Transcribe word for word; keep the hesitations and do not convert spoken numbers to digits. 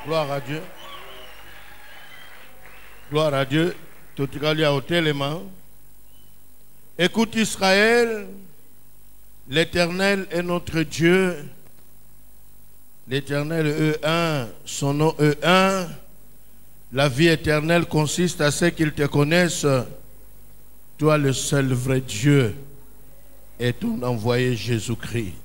Gloire à Dieu. Gloire à Dieu. Tout le monde les mains. Écoute Israël, l'Éternel est notre Dieu. L'Éternel est un, son nom est un. La vie éternelle consiste à ce qu'ils te connaissent, toi le seul vrai Dieu et ton envoyé Jésus-Christ.